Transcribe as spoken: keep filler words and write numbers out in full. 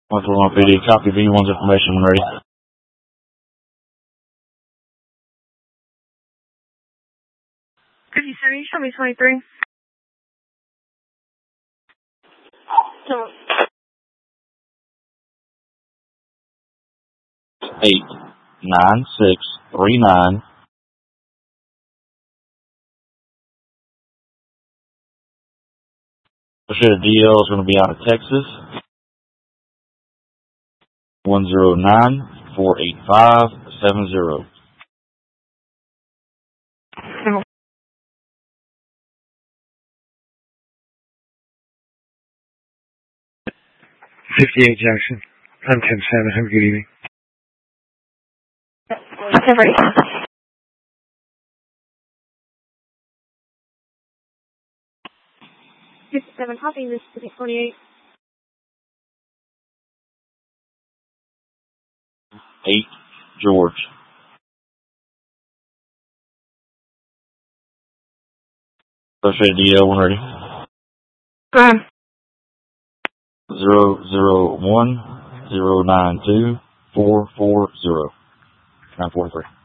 one four one P D, copy V one's information when ready. fifty-seven, show me twenty-three. No. Eight nine six three nine. Associated D L is going to be out of Texas. One zero nine four eight five seven zero. No. fifty-eight Jackson. I'm ten seven. Have a good evening. Okay, ready. fifty-seven, copy, Mississippi twenty-eight. Eight George. Associated D L when ready. Go ahead. Zero zero one zero nine two four four zero nine four three.